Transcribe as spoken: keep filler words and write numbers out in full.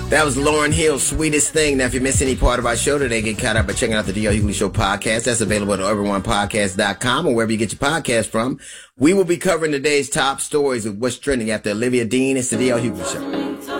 That was Lauryn Hill's Sweetest Thing. Now, if you missed any part of our show today, get caught up by checking out the D L Hughley Show podcast. That's available at everyone podcast dot com or wherever you get your podcast from. We will be covering today's top stories of what's trending after Olivia Dean. It's the D L Hughley Show.